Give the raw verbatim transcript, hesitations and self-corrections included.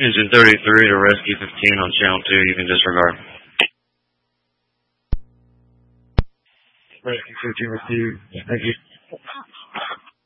Engine thirty-three to Rescue fifteen on channel two, you can disregard. Rescue fifteen received. Thank you.